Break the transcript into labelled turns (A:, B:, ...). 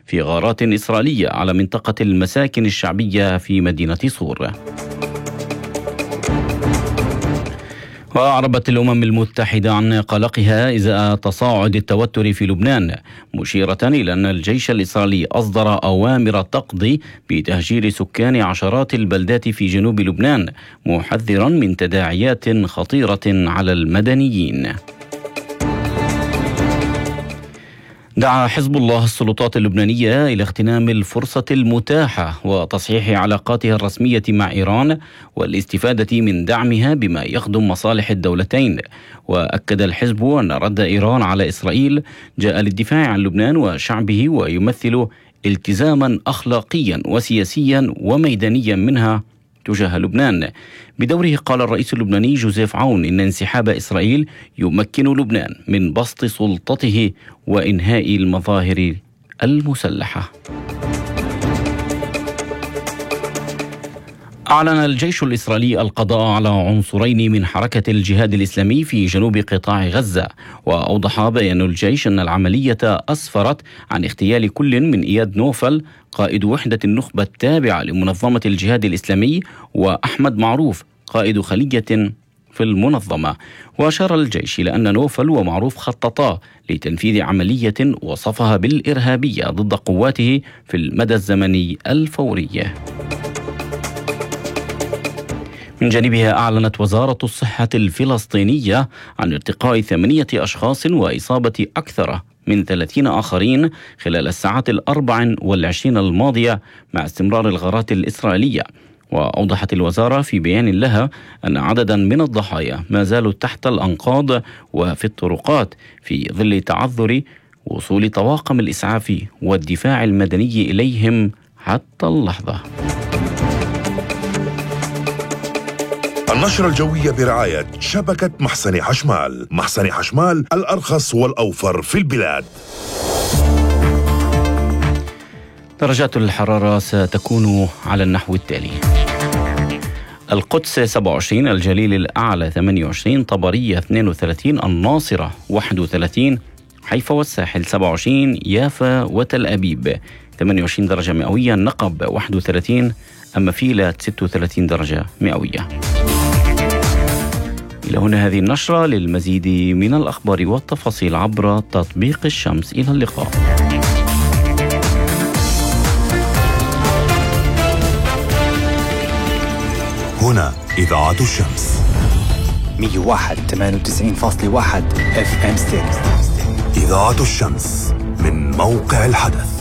A: في غارات إسرائيلية على منطقة المساكن الشعبية في مدينة صور. وأعربت الأمم المتحدة عن قلقها إزاء تصاعد التوتر في لبنان، مشيرة إلى أن الجيش الإسرائيلي أصدر أوامر تقضي بتهجير سكان عشرات البلدات في جنوب لبنان، محذرا من تداعيات خطيرة على المدنيين. دعا حزب الله السلطات اللبنانية إلى اغتنام الفرصة المتاحة وتصحيح علاقاتها الرسمية مع إيران والاستفادة من دعمها بما يخدم مصالح الدولتين. وأكد الحزب أن رد إيران على إسرائيل جاء للدفاع عن لبنان وشعبه ويمثل التزاما أخلاقيا وسياسيا وميدانيا منها تجاه لبنان. بدوره قال الرئيس اللبناني جوزيف عون إن انسحاب إسرائيل يمكن لبنان من بسط سلطته وإنهاء المظاهر المسلحة. أعلن الجيش الإسرائيلي القضاء على عنصرين من حركة الجهاد الإسلامي في جنوب قطاع غزة. وأوضح بيان الجيش أن العملية أسفرت عن اغتيال كل من إياد نوفل قائد وحدة النخبة التابعة لمنظمة الجهاد الإسلامي وأحمد معروف قائد خلية في المنظمة. وأشار الجيش إلى أن نوفل ومعروف خططا لتنفيذ عملية وصفها بالإرهابية ضد قواته في المدى الزمني الفوري. من جانبها أعلنت وزارة الصحة الفلسطينية عن ارتقاء 8 أشخاص وإصابة أكثر من 30 آخرين خلال الساعات 24 الماضية مع استمرار الغارات الإسرائيلية. وأوضحت الوزارة في بيان لها أن عددا من الضحايا ما زالوا تحت الأنقاض وفي الطرقات في ظل تعذر وصول طواقم الإسعاف والدفاع المدني إليهم حتى اللحظة.
B: النشرة الجوية برعاية شبكة محسن حشمال. محسن حشمال الأرخص والأوفر في البلاد.
A: درجات الحرارة ستكون على النحو التالي: القدس 27، الجليل الأعلى 28، طبرية 32، الناصرة 31، حيفا والساحل 27، يافا وتل أبيب 28 درجة مئوية، النقب 31، أما فيلات 36 درجة مئوية. إلى هنا هذه النشرة. للمزيد من الأخبار والتفاصيل عبر تطبيق الشمس. إلى اللقاء.
B: هنا إذاعة الشمس
C: 101.98.1 FM ستيريو.
B: إذاعة الشمس من موقع الحدث.